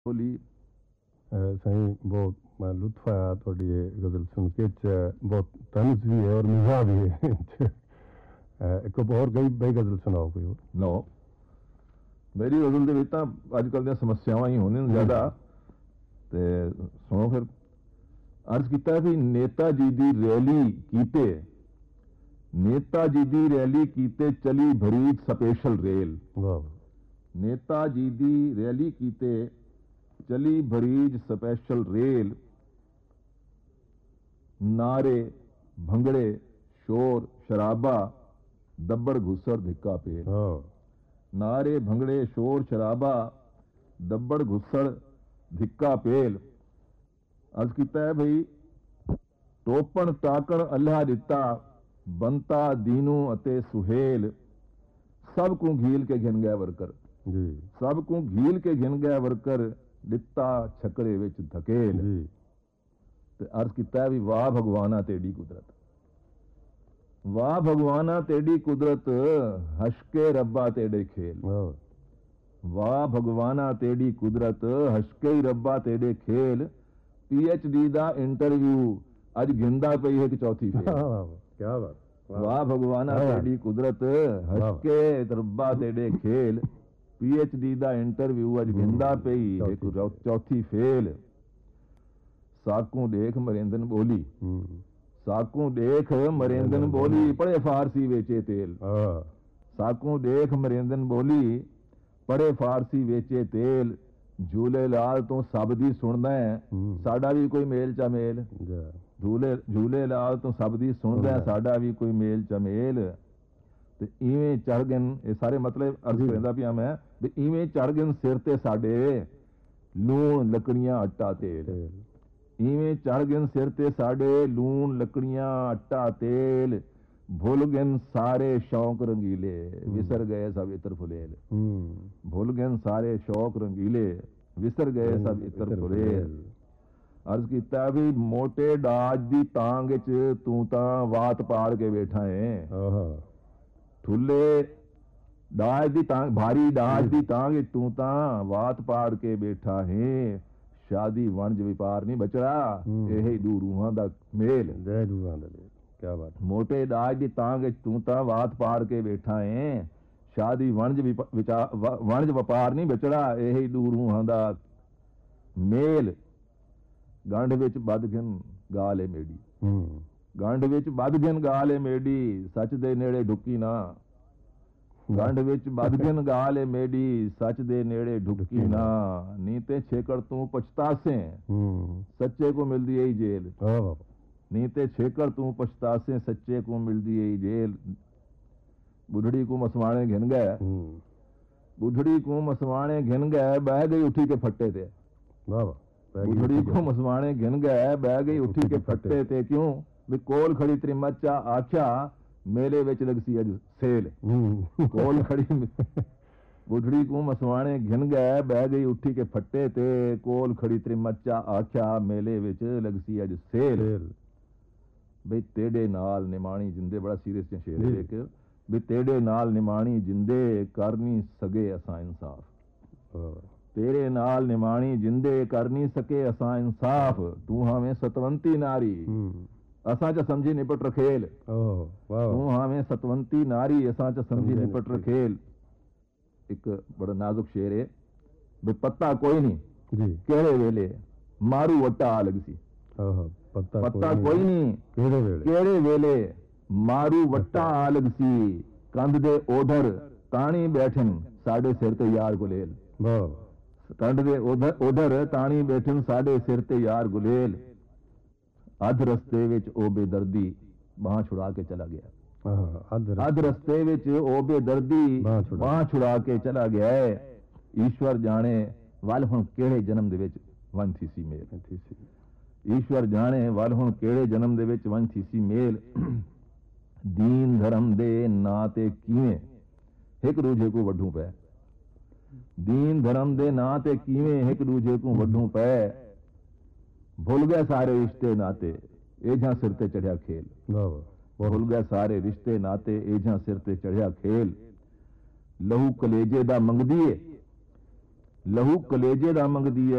बोली। साईं बहुत मैं लुत्फ आया थोड़ी ये गज़ल सुन के बहुत तंज भी है और मज़ा भी है। एक और कई गज़ल सुनाओ कोई और। नो मेरी गज़ल ਦੇ ਵਿੱਚ ਤਾਂ ਅੱਜ ਕੱਲ੍ਹ ਦੀਆਂ ਸਮੱਸਿਆਵਾਂ ਹੀ ਹੋਣੀਆਂ ਜ਼ਿਆਦਾ ਤੇ ਸੁਣੋ ਫਿਰ। अर्ज किया भी नेता जी की रैली कीते, नेता जी की रैली कीते चली भरीच स्पेशल रेल। नेता जी की रैली कीते चली भरीच स्पेशल रेल। नारे भंगड़े शोर शराबा दब्बड़ घुसड़ धिक्का पेल। नारे भंगड़े शोर शराबा दब्बड़ घुसड़ धिक्का पेल। अर्ज किया है भाई टोपण टाकण अल्लाह दिता बनता दीनू अते सुहेल। सब को घील के घिन गया वर्कर जी, सब को घील के घिन गया वर्कर दिता छकड़े विच धकेल। ते अर्ज किया भी वाह भगवाना तेरी कुदरत, वाह भगवाना तेरी कुदरत हशके रब्बा तेरे खेल। वाह भगवाना तेरी कुदरत हशके रब्बा तेरे खेल। PhD ਦਾ ਇੰਟਰਵਿਊ ਅੱਜ ਗਿੰਦਾ ਪਈ ਹੈ ਕਿ ਚੌਥੀ ਫੇਲ। ਕੀ ਬਾਤ। ਵਾਹ ਭਗਵਾਨਾ ਤੇਰੀ ਕੁਦਰਤ ਹੱਕੇ ਰੱਬਾ ਤੇਰੇ ਖੇਲ। PhD ਦਾ ਇੰਟਰਵਿਊ ਅੱਜ ਗਿੰਦਾ ਪਈ ਇੱਕ ਚੌਥੀ ਫੇਲ। ਸਾਕੂ ਦੇਖ ਮਰਿੰਦਨ ਬੋਲੀ, ਸਾਕੂ ਦੇਖ ਮਰਿੰਦਨ ਬੋਲੀ ਪੜੇ ਫਾਰਸੀ ਵੇਚੇ ਤੇਲ। ਸਾਕੂ ਦੇਖ ਮਰਿੰਦਨ ਬੋਲੀ ਪੜੇ ਫਾਰਸੀ ਵੇਚੇ ਤੇਲ। झूलेलाल तो सब दी सुनदा है साडा भी कोई मेल चमेल। झूलेलाल तो सब दी सुनदा है साडा भी कोई मेल चमेल। ते इवें चढ़ गन ये सारे मतलब अर्ज करदा पिया मैं भी इवें चढ़ गन सिर ते साडे लूण लकड़ियां आटा तेल। इवें चढ़ गन सिर ते साडे लूण लकड़ियां आटा तेल। भुल गन सारे शौक रंगीले विसर गए सब इतर फुलेल। भुल गन सारे शौक रंगीले विसर गए सब इतर फुलेल। अर्ज किया भी मोटे डाज दी तांग च तू तां वात पाड़ के बैठा है। ठुले डाज दी तांग भारी डाज दी तांग च तू तां वात पाड़ के बैठा है। शादी वणज व्यापार नहीं बचड़ा यही दू रूहां दा मेल। जय रूहां दा मेल। क्या बात। मोटे डाज दी तांग तू तां वात पाड़ के बैठा है। शादी वणज वणज व्यापार नहीं बचड़ा यही दू रूहां दा मेल। गंढ विच बदघन गाल ए मेडी, गंढ विच बदघन गाल ए मेडी सच दे नेड़े ढुकी ना। गंढ विच बदघन गाल ए मेडी सच दे नेड़े ढुकी ना। नी ते छेकड़ तू पछतासे सच्चे को मिलदी यही जेल। नी ते छेकड़ तू पछतासे सच्चे को मिलदी यही जेल। बुढ़ड़ी को मसवाणे घिन गए, बुढ़ड़ी को मसवाणे घिन गए बह गई उठी के फट्टे ते। बुढ़ड़ी को मसवाणे घिन गए बह गई उठी के फट्टे ते। क्यों भी कोल खड़ी त्रिमच्चा आख्या मेले विच लगसी अज सेल। कोल खड़ी बुढ़ड़ी को मसवाणे घिन गए बह गई उठी के फट्टे ते। कोल खड़ी त्रिमच्चा आख्या मेले विच लगसी अज सेल। बई तेरे नाल निमाणी जिंदे बड़ा सीरियस शेर है एक भी तेरे नाल निमाणी जिंदे करनी सके असां इंसाफ। तेरे नाल निमाणी जिंदे करनी सके असां इंसाफ। तू हमें सतवंती नारी असां च समझी निपट रखेल। तू हमें सतवंती नारी असां च समझी निपट रखेल। एक बड़ा नाजुक शेर है भी पत्ता कोई नहीं केड़े वेले मारू वट्टा आ लगसी। पत्ता कोई नहीं केड़े वेले मारू वट्टा आ लगसी। कंध दे ओढ़र ताणी बैठन साडे सिर ते यार गुलेल। कंध दे ओढ़र ताणी बैठन साडे सिर ते यार गुलेल। अध रस्ते विच ओ बेदर्दी बाह छुड़ा के चला गया। अध रस्ते विच ओ बेदर्दी बाह छुड़ा के चला गया है। ईश्वर जाने वल हुण केड़े जन्म दे विच वन थी सी मेल। ईश्वर जाने वल हुण केड़े जन्म दे विच वन थी सी मेल। दीन धर्म दे ना ते किवें एक दूजे को वढू पै। दीन धर्म दे ना ते किवें एक दूजे को वढू पै। भुल गए सारे रिश्ते नाते एझां सिर ते चढ़िया खेल। भुल गए सारे रिश्ते नाते एझां सिर ते चढ़िया खेल। लहू कलेजे दा मंगदी है, लहू कलेजे दा मंगदी है।